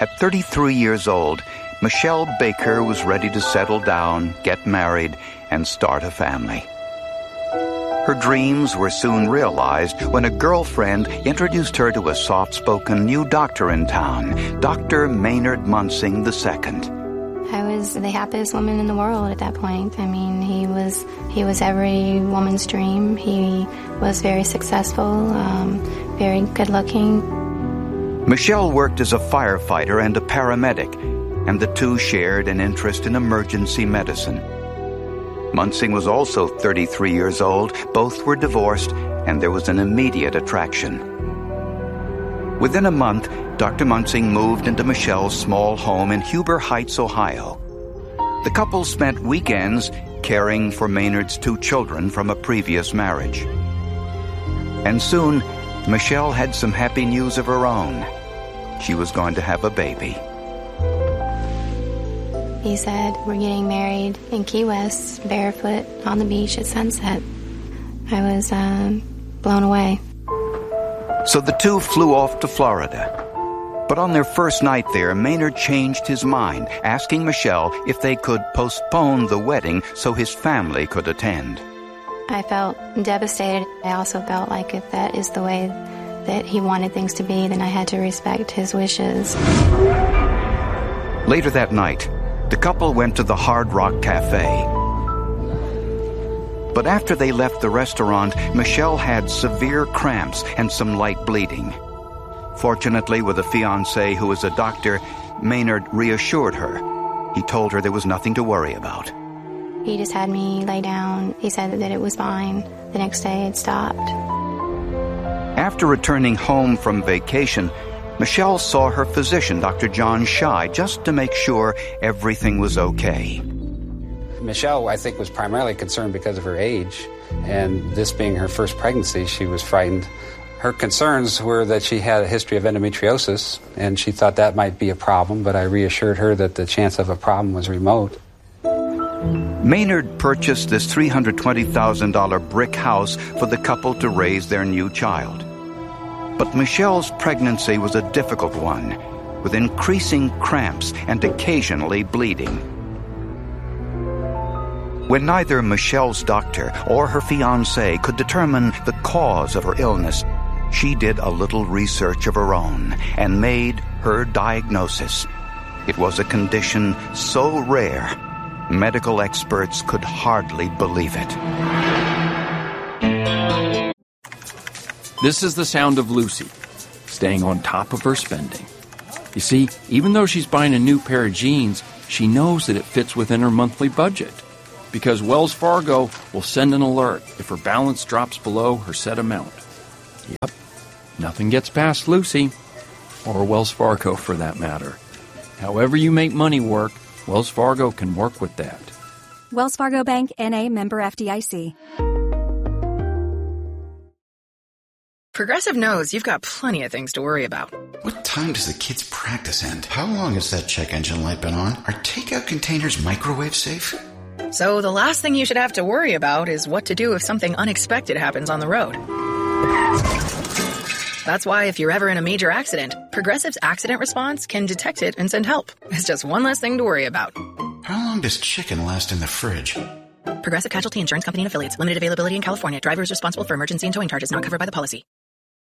At 33 years old, Michelle Baker was ready to settle down, get married, and start a family. Her dreams were soon realized when a girlfriend introduced her to a soft-spoken new doctor in town, Dr. Maynard Munsing II. I was the happiest woman in the world at that point. I mean, he was every woman's dream. He was very successful, very good-looking. Michelle worked as a firefighter and a paramedic, and the two shared an interest in emergency medicine. Munsing was also 33 years old. Both were divorced, and there was an immediate attraction. Within a month, Dr. Munsing moved into Michelle's small home in Huber Heights, Ohio. The couple spent weekends caring for Maynard's 2 children from a previous marriage. And soon, Michelle had some happy news of her own. She was going to have a baby. He said, "We're getting married in Key West, barefoot on the beach at sunset." I was blown away. So the two flew off to Florida. But on their first night there, Maynard changed his mind, asking Michelle if they could postpone the wedding so his family could attend. I felt devastated. I also felt like if that is the way that he wanted things to be, then I had to respect his wishes. Later that night, the couple went to the Hard Rock Cafe. But after they left the restaurant, Michelle had severe cramps and some light bleeding. Fortunately, with a fiancé who was a doctor, Maynard reassured her. He told her there was nothing to worry about. He just had me lay down. He said that it was fine. The next day it stopped. After returning home from vacation, Michelle saw her physician, Dr. John Scheid, just to make sure everything was okay. Michelle, I think, was primarily concerned because of her age, and this being her first pregnancy, she was frightened. Her concerns were that she had a history of endometriosis, and she thought that might be a problem, but I reassured her that the chance of a problem was remote. Maynard purchased this $320,000 brick house for the couple to raise their new child. But Michelle's pregnancy was a difficult one, with increasing cramps and occasionally bleeding. When neither Michelle's doctor or her fiancé could determine the cause of her illness, she did a little research of her own and made her diagnosis. It was a condition so rare, medical experts could hardly believe it. This is the sound of Lucy, staying on top of her spending. You see, even though she's buying a new pair of jeans, she knows that it fits within her monthly budget, because Wells Fargo will send an alert if her balance drops below her set amount. Yep, nothing gets past Lucy, or Wells Fargo for that matter. However you make money work, Wells Fargo can work with that. Wells Fargo Bank, N.A., member FDIC. Progressive knows you've got plenty of things to worry about. What time does the kids' practice end? How long has that check engine light been on? Are takeout containers microwave safe? So the last thing you should have to worry about is what to do if something unexpected happens on the road. That's why if you're ever in a major accident, Progressive's accident response can detect it and send help. It's just one less thing to worry about. How long does chicken last in the fridge? Progressive Casualty Insurance Company and Affiliates. Limited availability in California. Driver is responsible for emergency and towing charges not covered by the policy.